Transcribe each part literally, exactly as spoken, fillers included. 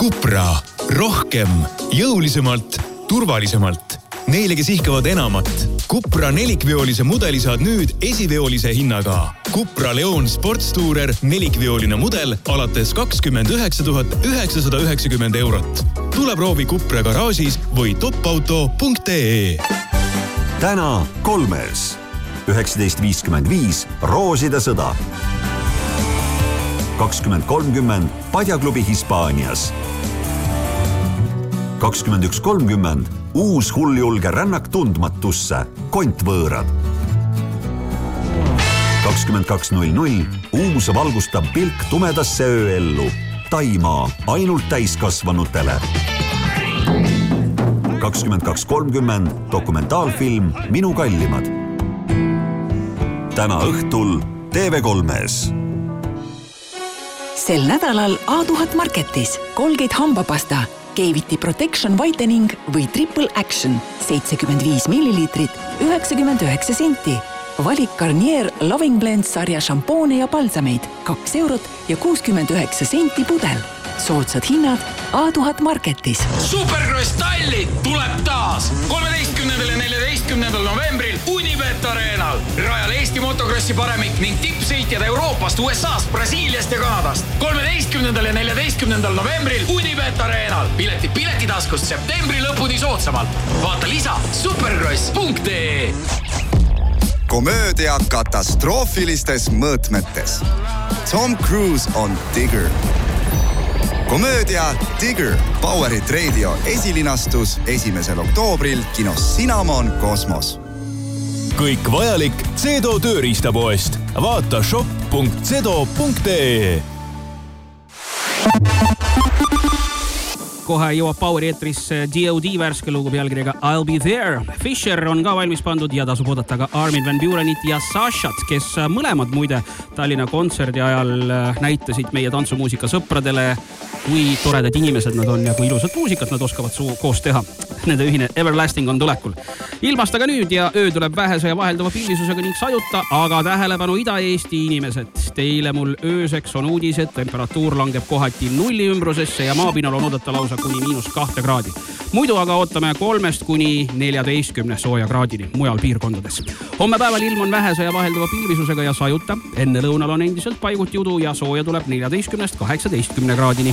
Cupra. Rohkem, jõulisemalt, turvalisemalt. Neile, kes ihkavad enamat. Cupra nelikveolise mudeli saad nüüd esiveolise hinnaga. Cupra Leon Sportstourer nelikveoline mudel alates kakskümmend üheksa tuhat üheksasada üheksakümmend eurot. Tule proovi Cupra garaažis või topauto punkt ee. Täna kolmes. üheksateist viiskümmend viis Rooside sõda. kakskümmend kolmkümmend Padjaklubi Hispaanias. kakskümmend üks kolmkümmend uus hulljulge rännak tundmatusse, Kontvõõrad. kakskümmend kaks null null uus valgustav pilk tumedasse ööellu, Taimaa ainult täiskasvanutele. kakskümmend kaks kolmkümmend dokumentaalfilm Minu kallimad. Täna õhtul T V kolmes. Sel nädalal A tuhat Marketis Colgate hambapasta, Keeviti Protection Whitening või Triple Action seitsekümmend viis milliliitrit, üheksakümmend üheksa senti. Valik Garnier Loving Blend sarja šampoone ja balsameid kaks eurot ja kuuskümmend üheksa senti pudel. Soodsad hinnad A tuhat Marketis. Supercross Tallinn tuleb taas kolmeteistkümnendal ja neljateistkümnendal novembril Unibet Arenal. Rajal Eesti motokrossi paremik ning tippsõitjad Euroopast, U S A-st, Brasiiliast ja Kanadast. kolmeteistkümnendal ja neljateistkümnendal novembril Unibet Arenal. Pileti piletitaskust septembri lõpuni soodsamalt. Vaata lisa supercross punkt ee. Komöödia katastroofilistes mõõtmetes. Tom Cruise on Digger. Komöödia Digger, Powerit Radio esilinastus esimesel oktoobril kinos Cinnamon Kosmos. Kõik vajalik Cedo tööriistapoest. Vaata shop punkt cedo punkt ee. Kohe jõuab Poweri eetrisse D O D värske lugu pealkirjaga I'll Be There. Fisher on ka valmis pandud ja tasub oodata ka Armin van Burenit ja Sashat, kes mõlemad muide Tallinna kontserdi ajal näitasid meie tantsumuusika sõpradele, kui toredad inimesed nad on ja kui ilusat muusikat nad oskavad koos teha. Nende ühine Everlasting on tulekul. Ilmast aga nüüd ja öö tuleb vähese ja vahelduva pilvisusega ning sajuta, aga tähelepanu Ida-Eesti inimesed. Teile mul ööseks on uudised, temperatuur langeb kohati nulli ümbrusesse ja maapinnal on oodata lausa kuni miinus kahte kraadi. Muidu aga ootame kolmest kuni neljateistkümne sooja kraadini mujal piirkondades. Homme päeval ilm on vähese ja vahelduva pilvisusega ja sajuta. Enne lõunal on endiselt paiguti udu ja sooja tuleb neljateistkümnest kaheksateistkümne kraadini.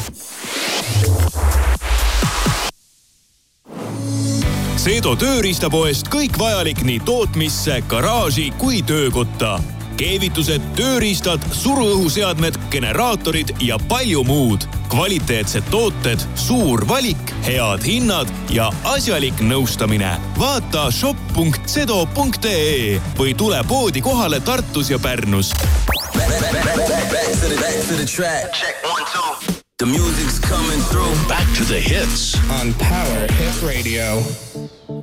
Cedo tööriistapoest kõik vajalik nii tootmisse, garaaži kui töökotta. Keevitused, tööriistad, suruõhuseadmed, generaatorid ja palju muud. Kvaliteetsed tooted, suur valik, head hinnad ja asjalik nõustamine. Vaata shop punkt cedo punkt ee või tule poodi kohale Tartus ja Pärnus. Back to the, back to the track. Check one, two. The music's coming through. Back to the hits on Power Hit Radio.